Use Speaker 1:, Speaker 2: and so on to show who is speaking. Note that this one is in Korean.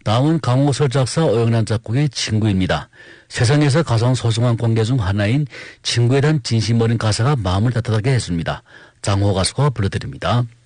Speaker 1: 다음은 강호설 작사 오영란 작곡의 친구입니다. 세상에서 가장 소중한 관계 중 하나인 친구에 대한 진심 어린 가사가 마음을 따뜻하게 했습니다. 장호 가수가 불러드립니다.